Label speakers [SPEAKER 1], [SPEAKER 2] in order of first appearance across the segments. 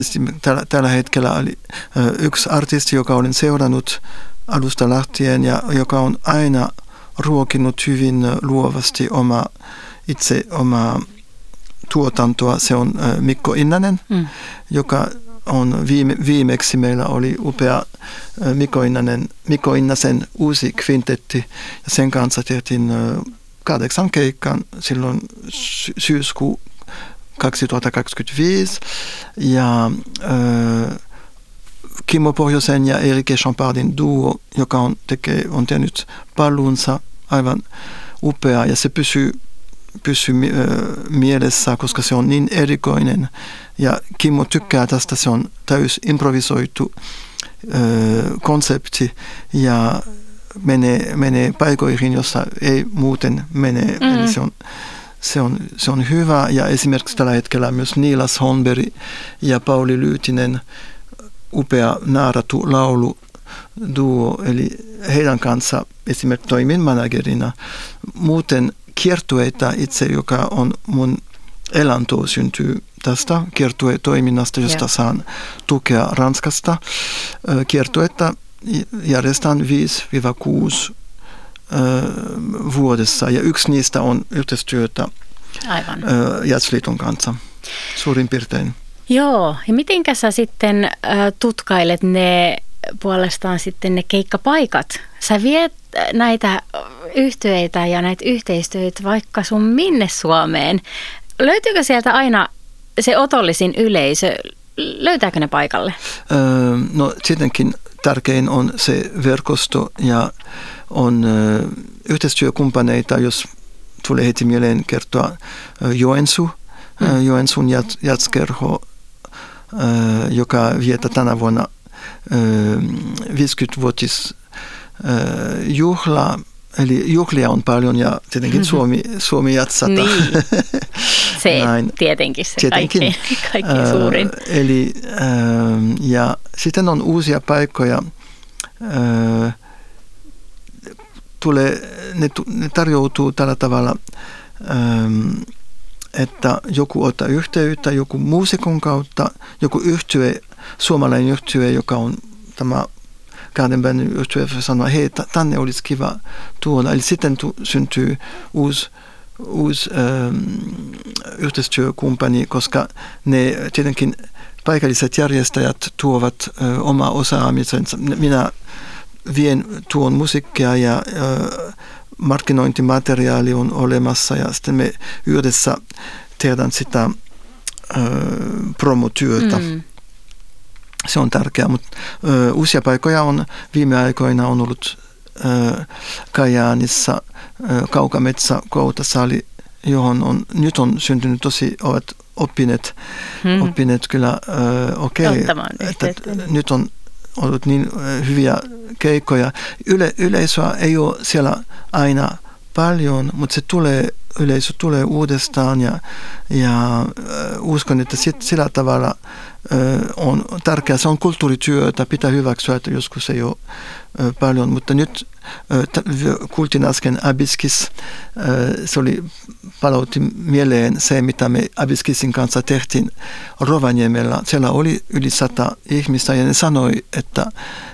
[SPEAKER 1] Tällä hetkellä oli yksi artisti, joka olen seurannut alusta lähtien ja joka on aina ruokinut hyvin luovasti omaa tuotantoa. Se on Mikko Innanen, joka on viimeksi meillä oli upea Mikko Innasen uusi kvintetti ja sen kanssa tehtiin 8 keikkaa silloin syyskuu 2025 ja Kimmo Pohjosen ja Erike Champardin duo, joka on tehnyt paluunsa aivan upea ja se pysyy mielessä, koska se on niin erikoinen ja Kimmo tykkää tästä, se on täys improvisoitu konsepti ja menee paikoihin, jossa ei muuten mene. Eli se on hyvä ja esimerkiksi tällä hetkellä myös Niilas Holmberg ja Pauli Lyytinen upea naaratu laulu duo, eli heidän kanssa esimerkiksi toimin managerina. Muuten kiertueita itse, joka on mun elanto, syntyy tästä kiertuetoiminnasta, josta saan tukea Ranskasta. Kiertueita järjestetään 5-6 vuodessa ja yksi niistä on yhteistyötä Jazzliiton kanssa suurin piirtein.
[SPEAKER 2] Joo, ja mitenkä sä sitten tutkailet puolestaan sitten ne keikkapaikat? Sä viet näitä yhtyeitä ja näitä yhteistyöitä vaikka sun minne Suomeen. Löytyykö sieltä aina se otollisin yleisö? Löytääkö ne paikalle?
[SPEAKER 1] No tietenkin tärkein on se verkosto ja on yhteistyökumppaneita, jos tulee heti mieleen kertoa Joensuun jazzkerho, joka vietää tänä vuonna 50-vuotis juhlaa. Eli juhlia on paljon ja tietenkin Suomi jatsata.
[SPEAKER 2] Niin. Se tietenkin se kaikkein suurin.
[SPEAKER 1] Eli ja sitten on uusia paikkoja. Ne tarjoutuu tällä tavalla, että joku ottaa yhteyttä, joku muusikon kautta, joku yhtye, suomalainen yhtye, joka on tämä kahden bändin yhtye, sanoo, hei, tänne olisi kiva tuoda. Eli sitten syntyy uusi yhteistyökumppani, koska ne tietenkin paikalliset järjestäjät tuovat oma osaamisensa. Minä vien tuon musiikkia ja markkinointimateriaali on olemassa ja sitten me yhdessä tehdään sitä promotyötä. Se on tärkeää, mutta uusia paikkoja on viime aikoina on ollut Kajaanissa Kaukametsä Koutasali, johon nyt on syntynyt ovat oppineet kyllä että nyt on ollut niin hyviä keikkoja. Yleisöä ei ole siellä aina paljon, mutta yleisö tulee uudestaan ja uskon, että sillä tavalla on tärkeää. Se on kulttuurityötä, pitää hyväksyä, että joskus ei ole paljon, mutta nyt kuultiin äsken Abiskis, se palautti mieleen se, mitä me Abiskisin kanssa tehtiin Rovaniemellä. Siellä oli yli 100 ihmistä ja ne sanoi, että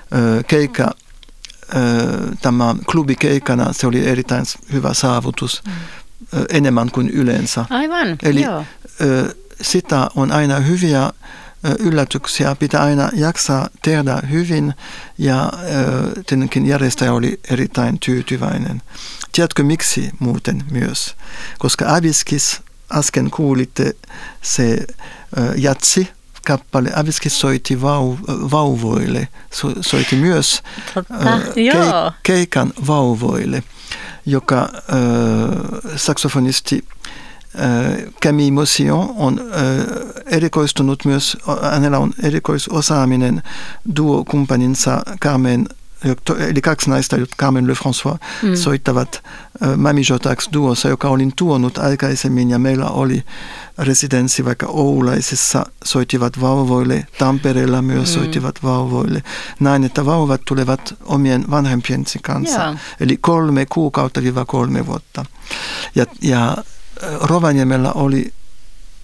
[SPEAKER 1] tämä klubikeikana se oli erittäin hyvä saavutus, enemmän kuin yleensä.
[SPEAKER 2] Aivan,
[SPEAKER 1] eli
[SPEAKER 2] joo.
[SPEAKER 1] Sitä on aina hyviä yllätyksiä, pitää aina jaksaa tehdä hyvin ja tietenkin järjestäjä oli erittäin tyytyväinen. Tiedätkö miksi muuten myös? Koska Abiskis, äsken kuulitte se jatsi kappale, Abiskis soitti vauvoille, soitti myös keikan vauvoille, joka saksofonisti Camille Motion on erikoistunut myös, hänellä on erikoisosaaminen duo-kumppaninsa Carmen, eli 2 naista, Carmen Lefrançois, soittavat Mami Jotax duossa, joka olin tuonut aikaisemmin ja meillä oli residenssi vaikka Oulaisessa, soittivat vauvoille, Tampereella myös soittivat vauvoille. Näin, että vauvat tulevat omien vanhempiensi kanssa, yeah. Eli 3 kuukautta-3 vuotta. Ja Rovaniemellä oli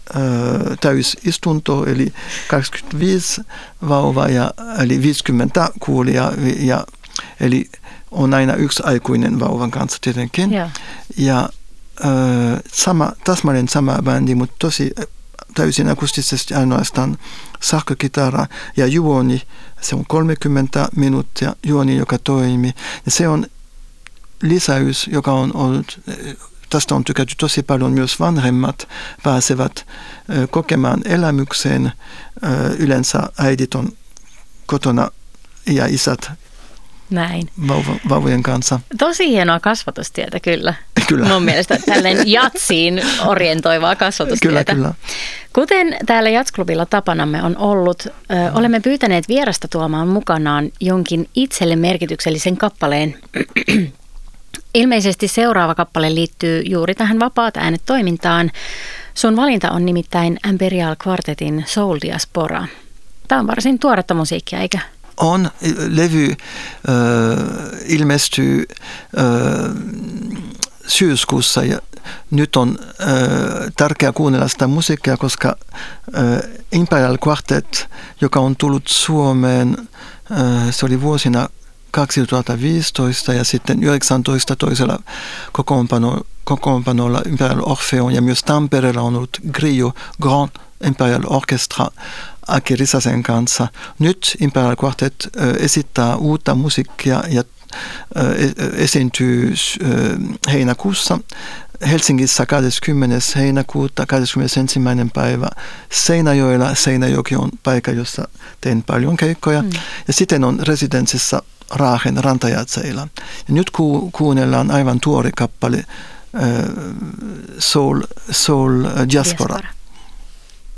[SPEAKER 1] täysistunto, eli 25 vauvaa eli 50 kuulijaa, eli on aina yksi aikuinen vauvan kanssa tietenkin. Ja täsmälleen sama bändi, mutta tosi täysin akustisesti ainoastaan sähkökitara ja juoni. Se on 30 minuuttia juoni, joka toimii. Ja se on lisäys, joka on ollut, tästä on tykätty tosi paljon, myös vanhemmat pääsevät kokemaan elämykseen. Yleensä äidit on kotona ja isät
[SPEAKER 2] näin.
[SPEAKER 1] Vauvojen kanssa.
[SPEAKER 2] Tosi hienoa kasvatustietä kyllä. Mun mielestä tällainen jatsiin orientoivaa kasvatustietä.
[SPEAKER 1] Kyllä.
[SPEAKER 2] Kuten täällä Jatsklubilla tapanamme on ollut, olemme pyytäneet vierasta tuomaan mukanaan jonkin itselle merkityksellisen kappaleen. Ilmeisesti seuraava kappale liittyy juuri tähän Vapaat äänet -toimintaan. Sun valinta on nimittäin Imperial Quartetin Soul Diaspora. Tämä on varsin tuoretta musiikkia, eikä?
[SPEAKER 1] On. Levy ilmestyy syyskuussa ja nyt on tärkeää kuunnella sitä musiikkia, koska Imperial Quartet, joka on tullut Suomeen, se oli vuosina 2015 ja sitten 19 toisella kokoonpanolla Imperial Orpheon ja myös Tampereella on ollut Griot Grand Imperial Orchestra Aki Risasen kanssa. Nyt Imperial Quartet esittää uutta musiikkia ja esiintyy heinäkuussa Helsingissä 20. heinäkuuta, 21. päivä Seinäjoella. Seinäjoki on paikka, jossa teen paljon keikkoja. Ja sitten on residenssissä Raahen rantajatseilla. Ja nyt kuunnellaan aivan tuori kappale Soul Diaspora.